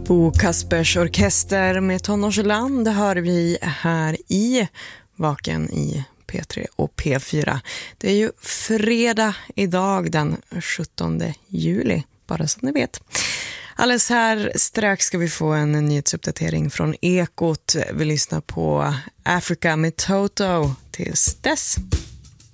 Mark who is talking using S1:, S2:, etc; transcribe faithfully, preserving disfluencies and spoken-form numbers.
S1: Bo Kaspers orkester med Tonårsland hör vi här i Vaken i P tre och P fyra. Det är ju fredag idag den sjuttonde juli, bara så ni vet. Alldeles här strax ska vi få en nyhetsuppdatering från Ekot. Vi lyssnar på Africa med Toto tills dess.